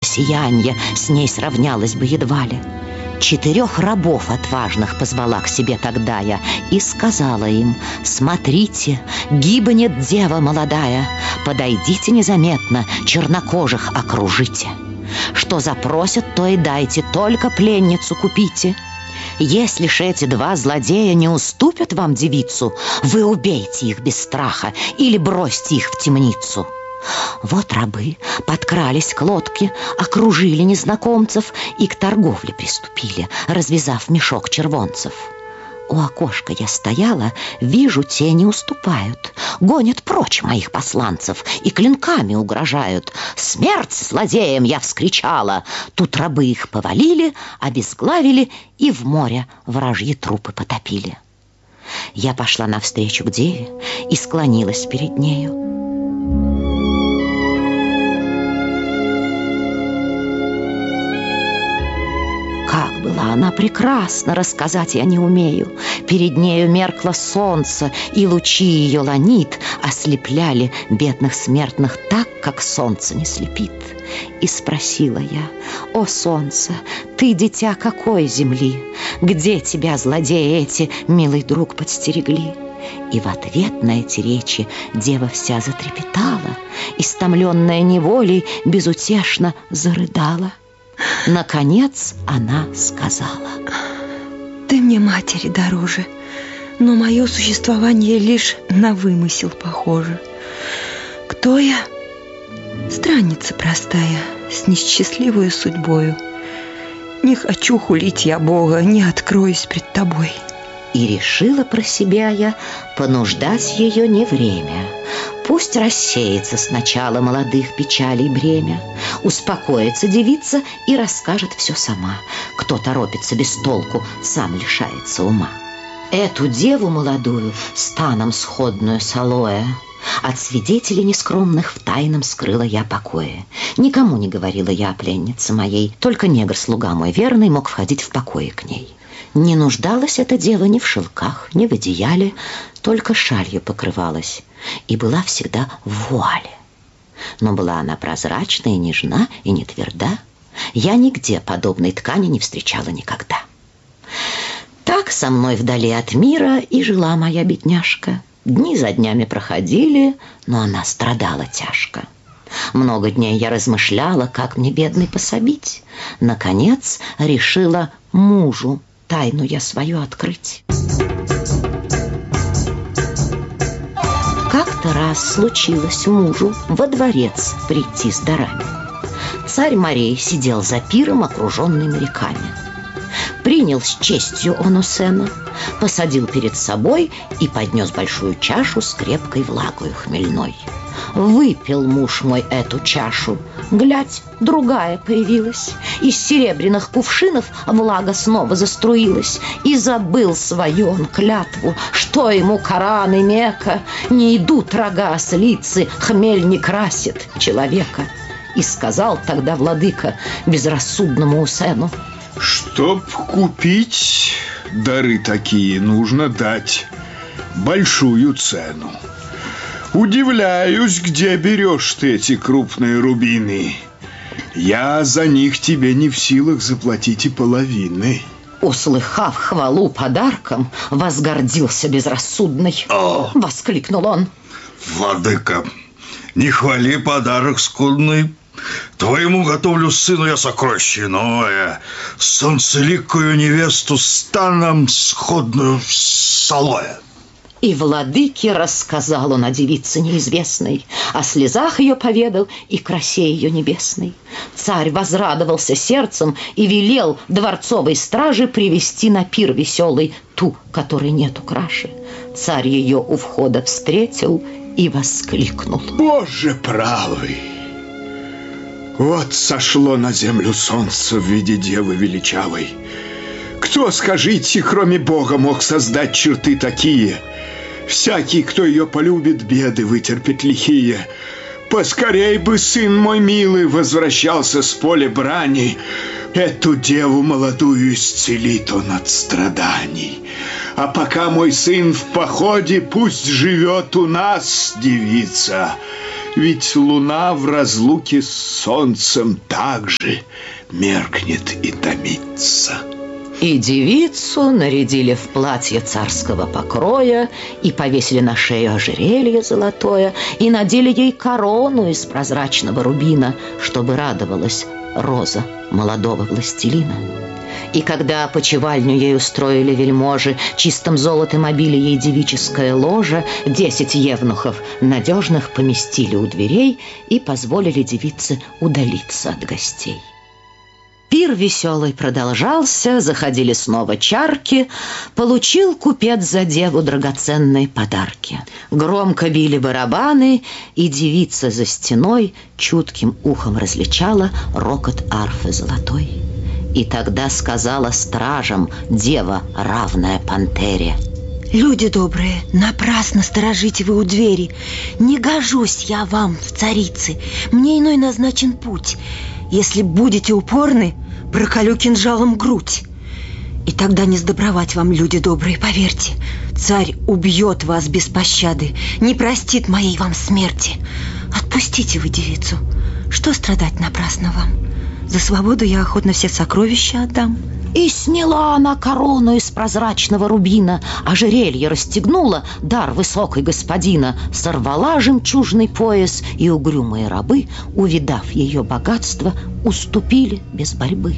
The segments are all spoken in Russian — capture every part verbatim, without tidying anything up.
сиянье с ней сравнялось бы едва ли. Четырех рабов отважных позвала к себе тогда я и сказала им: смотрите, гибнет дева молодая, подойдите незаметно, чернокожих окружите. Что запросят, то и дайте, только пленницу купите. Если ж эти два злодея не уступят вам девицу, вы убейте их без страха или бросьте их в темницу. Вот рабы подкрались к лодке, окружили незнакомцев и к торговле приступили, развязав мешок червонцев. У окошка я стояла, вижу, те не уступают, гонят прочь моих посланцев и клинками угрожают. «Смерть злодеям!» я вскричала. Тут рабы их повалили, обезглавили и в море вражьи трупы потопили. Я пошла навстречу к деве и склонилась перед нею. Как была она прекрасна, рассказать я не умею. Перед нею меркло солнце, и лучи ее ланит ослепляли бедных смертных так, как солнце не слепит. И спросила я: «О, солнце, ты дитя какой земли? Где тебя злодеи эти, милый друг, подстерегли?» И в ответ на эти речи дева вся затрепетала, истомленная неволей, безутешно зарыдала. Наконец она сказала: «Ты мне матери дороже, но мое существование лишь на вымысел похоже. Кто я? Странница простая, с несчастливой судьбою. Не хочу хулить я Бога, не откроюсь пред тобой». И решила про себя я понуждать ее не время. Пусть рассеется сначала молодых печалей бремя, успокоится девица и расскажет все сама. Кто торопится без толку, сам лишается ума. Эту деву молодую, станом сходную с алоэ, от свидетелей нескромных в тайном скрыла я покое. Никому не говорила я о пленнице моей, только негр-слуга мой верный мог входить в покое к ней. Не нуждалась эта дева ни в шелках, ни в одеяле, только шалью покрывалась и была всегда в вуале. Но была она прозрачна и нежна, и не тверда. Я нигде подобной ткани не встречала никогда. Так со мной вдали от мира и жила моя бедняжка. Дни за днями проходили, но она страдала тяжко. Много дней я размышляла, как мне, бедной, пособить. Наконец решила мужу тайну я свою открыть. Как-то раз случилось мужу во дворец прийти с дарами. Царь морей сидел за пиром, окруженный моряками. Принял с честью он у сена, посадил перед собой и поднес большую чашу с крепкой влагою хмельной. Выпил муж мой эту чашу, глядь, другая появилась. Из серебряных кувшинов влага снова заструилась. И забыл свою он клятву, что ему Коран и Мекка. Не идут рога ослицы, хмель не красит человека. И сказал тогда владыка безрассудному Усену: чтоб купить дары такие, нужно дать большую цену. Удивляюсь, где берешь ты эти крупные рубины. Я за них тебе не в силах заплатить и половины. Услыхав хвалу подарком, возгордился безрассудный. О! Воскликнул он: владыка, не хвали подарок скудный. Твоему готовлю сыну я сокровище иное, солнцеликую невесту станом сходную в салое. И владыке рассказал он о девице неизвестной, о слезах ее поведал и красе ее небесной. Царь возрадовался сердцем и велел дворцовой страже привести на пир веселый ту, которой нету краши. Царь ее у входа встретил и воскликнул: Боже правый! Вот сошло на землю солнце в виде девы величавой. Кто, скажите, кроме Бога, мог создать черты такие? Всякий, кто ее полюбит, беды вытерпит лихие. Поскорей бы, сын мой милый, возвращался с поля брани. Эту деву молодую исцелит он от страданий. А пока мой сын в походе, пусть живет у нас девица. Ведь луна в разлуке с солнцем также меркнет и томится. И девицу нарядили в платье царского покроя, и повесили на шею ожерелье золотое, и надели ей корону из прозрачного рубина, чтобы радовалась роза молодого властелина. И когда опочивальню ей устроили вельможи, чистым золотом обили ей девическое ложе, десять евнухов надежных поместили у дверей и позволили девице удалиться от гостей. Пир веселый продолжался, заходили снова чарки, получил купец за деву драгоценные подарки. Громко били барабаны, и девица за стеной чутким ухом различала рокот арфы золотой. И тогда сказала стражам дева, равная пантере: люди добрые, напрасно сторожите вы у двери. Не гожусь я вам в царицы, мне иной назначен путь. Если будете упорны, проколю кинжалом грудь. И тогда не сдобровать вам, люди добрые, поверьте. Царь убьет вас без пощады, не простит моей вам смерти. Отпустите вы девицу, что страдать напрасно вам? За свободу я охотно все сокровища отдам. И сняла она корону из прозрачного рубина, ожерелье расстегнула, дар высокой господина, сорвала жемчужный пояс, и угрюмые рабы, увидав ее богатство, уступили без борьбы.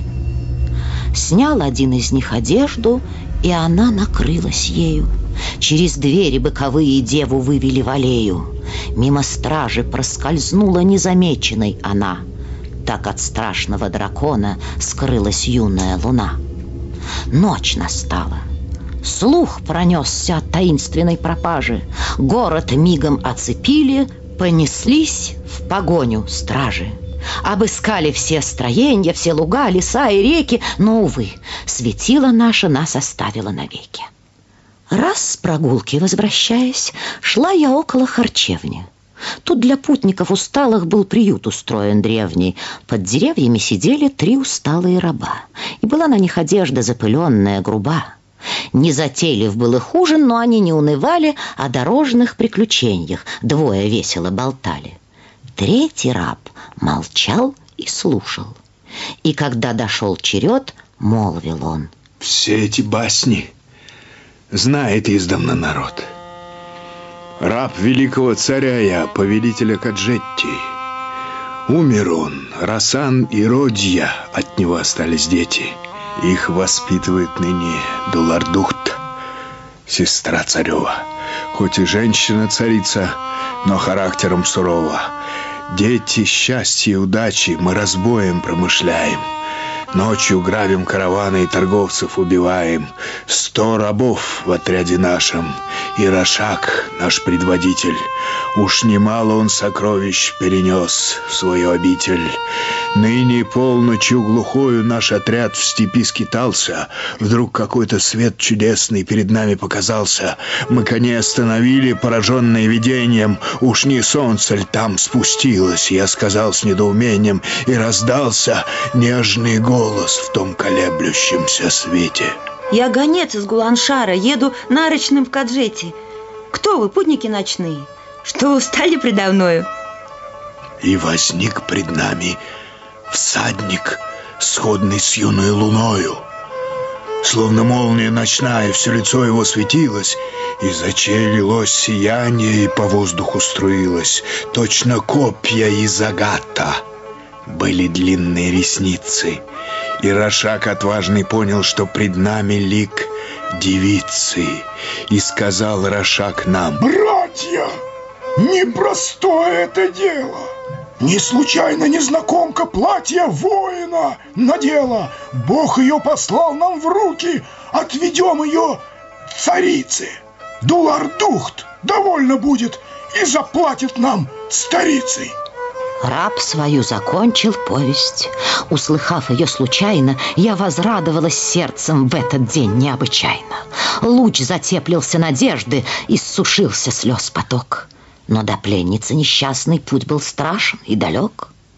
Снял один из них одежду, и она накрылась ею. Через двери боковые деву вывели в аллею. Мимо стражи проскользнула незамеченной она. Так от страшного дракона скрылась юная луна. Ночь настала. Слух пронесся от таинственной пропажи. Город мигом оцепили, понеслись в погоню стражи. Обыскали все строения, все луга, леса и реки, но, увы, светило наше нас оставило навеки. Раз с прогулки возвращаясь, шла я около харчевни. Тут для путников усталых был приют устроен древний. Под деревьями сидели три усталые раба, и была на них одежда запыленная, груба. Не затейлив был их ужин, но они не унывали о дорожных приключениях, двое весело болтали. Третий раб молчал и слушал. И когда дошел черед, молвил он: все эти басни знает издавна народ. Раб великого царя я, повелителя Каджетти. Умер он, Расан и Родья, от него остались дети. Их воспитывает ныне Дулардухт, сестра царева. Хоть и женщина-царица, но характером сурова. Дети счастья и удачи мы разбоем промышляем. Ночью грабим караваны и торговцев убиваем. Сто рабов в отряде нашем, и Рашак, наш предводитель. Уж немало он сокровищ перенес в свою обитель. Ныне полночью глухою наш отряд в степи скитался. Вдруг какой-то свет чудесный перед нами показался. Мы коней остановили, пораженные видением. Уж не солнце ль там спустилось? Я сказал с недоумением, и раздался нежный голос в том колеблющемся свете. Я гонец из Гуланшара, еду нарочным в Каджетти. Кто вы, путники ночные? Что устали предо мною? И возник пред нами всадник, сходный с юной луною. Словно молния ночная, все лицо его светилось, из очей лилось сияние и по воздуху струилось. Точно копья из агата были длинные ресницы. И Рашак отважный понял, что пред нами лик девицы. И сказал Рашак нам: братья, непростое это дело. Не случайно незнакомка платье воина надела. Бог ее послал нам в руки. Отведем ее царице. Дулардухт довольно будет и заплатит нам старицей. Раб свою закончил повесть. Услыхав ее случайно, я возрадовалась сердцем в этот день необычайно. Луч затеплился надежды, иссушился слез поток. Но до пленницы несчастный путь был страшен и далек.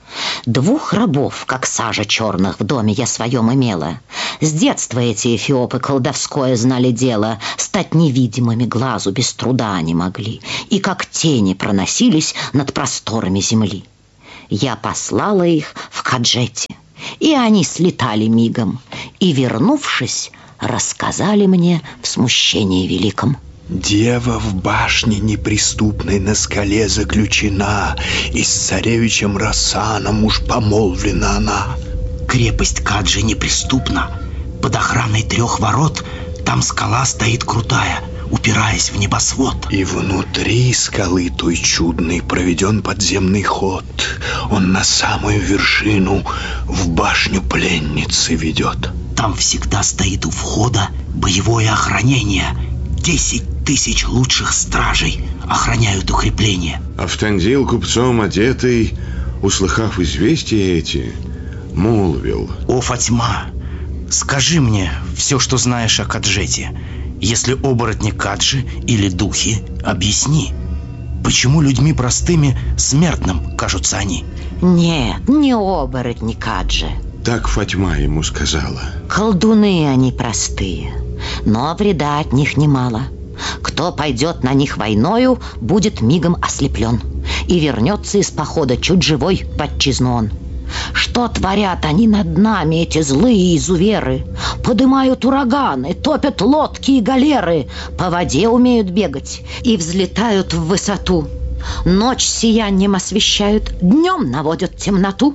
Двух рабов, как сажа черных, в доме я своем имела. С детства эти эфиопы колдовское знали дело, стать невидимыми глазу без труда они могли, и как тени проносились над просторами земли. Я послала их в Каджете, и они слетали мигом, и, вернувшись, рассказали мне в смущении великом. Дева в башне неприступной на скале заключена, и с царевичем Расаном уж помолвлена она. Крепость Каджи неприступна. Под охраной трех ворот там скала стоит крутая, упираясь в небосвод. И внутри скалы той чудной проведен подземный ход. Он на самую вершину в башню пленницы ведет. Там всегда стоит у входа боевое охранение. Десять тысяч лучших стражей охраняют укрепление. Автандил, купцом одетый, услыхав известия эти, молвил: О, Фатьма, скажи мне все, что знаешь о Каджете. Если оборотни Каджи или духи, объясни, почему людьми простыми смертным кажутся они? Нет, не оборотни Каджи. Так Фатьма ему сказала. Колдуны они простые, но вреда от них немало. Кто пойдет на них войною, будет мигом ослеплен, и вернется из похода чуть живой в отчизну он. Что творят они над нами, эти злые изуверы? Подымают ураганы, топят лодки и галеры, по воде умеют бегать и взлетают в высоту. Ночь сиянием освещают, днем наводят темноту.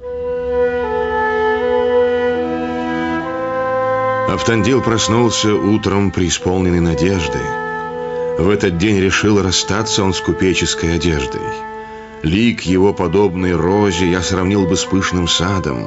Автандил проснулся утром преисполненный надежды. В этот день решил расстаться он с купеческой одеждой. Лик его, подобный розе, я сравнил бы с пышным садом.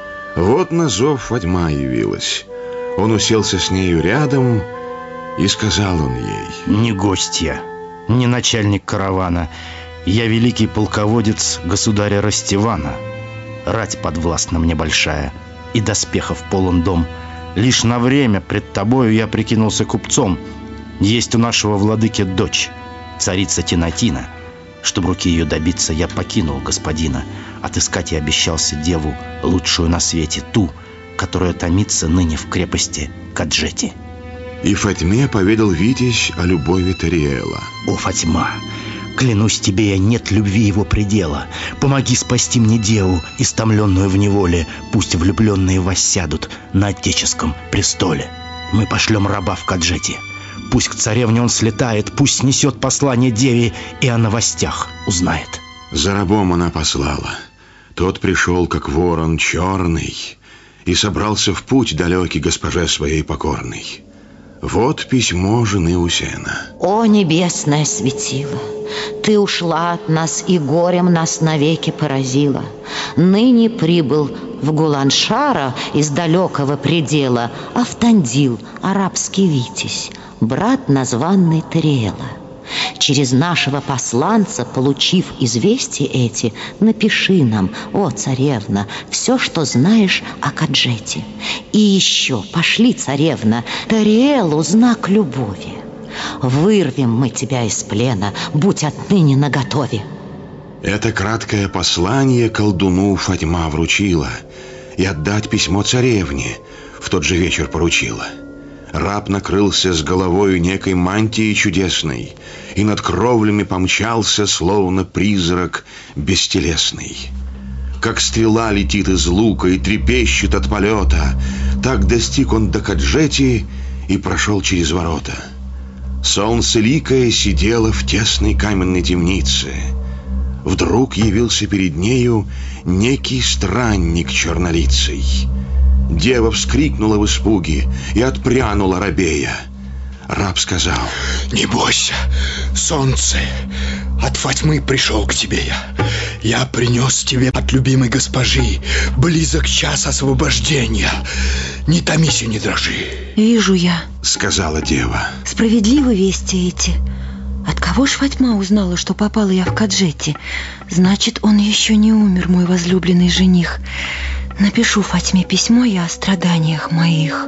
Вот на зов Фатьма явилась. Он уселся с нею рядом, и сказал он ей: Не гость я, не начальник каравана. Я великий полководец государя Ростивана. Рать подвластна мне большая, и доспехов полон дом. Лишь на время пред тобою я прикинулся купцом. Есть у нашего владыки дочь, царица Тинатина. Чтоб руки ее добиться, я покинул господина. Отыскать я обещался деву, лучшую на свете, ту, которая томится ныне в крепости Каджете. И Фатьме поведал Витязь о любови Тариэла. О, Фатьма, клянусь тебе, я нет любви его предела. Помоги спасти мне деву, истомленную в неволе. Пусть влюбленные воссядут на отеческом престоле. Мы пошлем раба в Каджете. Пусть к царевне он слетает, пусть снесет послание деве и о новостях узнает. За рабом она послала. Тот пришел, как ворон черный, и собрался в путь далекий госпоже своей покорной. Вот письмо жены Усена. О, небесное светило, ты ушла от нас и горем нас навеки поразила. Ныне прибыл в Гуланшара из далекого предела Автандил, арабский витязь, брат названный Тариэла. Через нашего посланца, получив известия эти, напиши нам, о царевна, все, что знаешь о Каджете. И еще пошли, царевна, Тариэлу знак любови. Вырвем мы тебя из плена, будь отныне наготове. Это краткое послание колдуну Фатьма вручила, и отдать письмо царевне в тот же вечер поручила. Раб накрылся с головою некой мантией чудесной и над кровлями помчался, словно призрак бестелесный. Как стрела летит из лука и трепещет от полета, так достиг он до Каджети и прошел через ворота. Солнце ликое сидело в тесной каменной темнице. Вдруг явился перед нею некий странник чернолицый. Дева вскрикнула в испуге и отпрянула робея. Раб сказал: Не бойся, солнце, от Фатьмы пришел к тебе я. Я принес тебе от любимой госпожи близок час освобождения. Не томись и не дрожи. Вижу я, сказала дева. Справедливы вести эти. От кого ж Фатьма узнала, что попала я в Каджете? Значит, он еще не умер, мой возлюбленный жених. Напишу Фатьме письмо я о страданиях моих.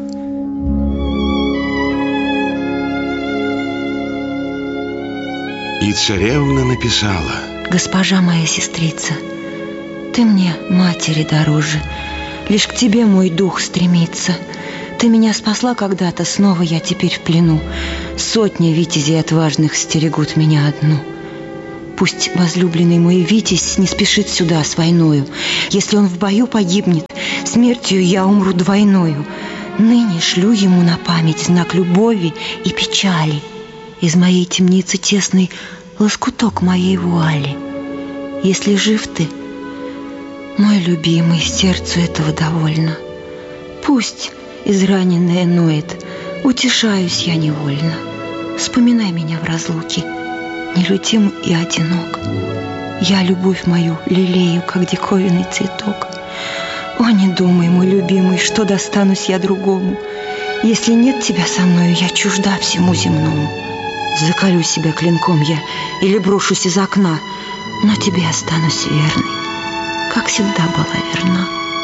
И царевна написала: Госпожа моя сестрица, Ты мне матери дороже, лишь к тебе мой дух стремится. Ты меня спасла когда-то, снова я теперь в плену. Сотни витязей отважных стерегут меня одну. Пусть возлюбленный мой Витязь не спешит сюда с войною. Если он в бою погибнет, смертью я умру двойною. Ныне шлю ему на память знак любови и печали. Из моей темницы тесной лоскуток моей вуали. Если жив ты, мой любимый, сердцу этого довольно. Пусть израненная ноет, утешаюсь я невольно. Вспоминай меня в разлуке, нелюдим и одинок. Я любовь мою лелею, как диковинный цветок. О, не думай, мой любимый, что достанусь я другому. Если нет тебя со мною, я чужда всему земному. Заколю себя клинком я или брошусь из окна, но тебе останусь верной, как всегда была верна.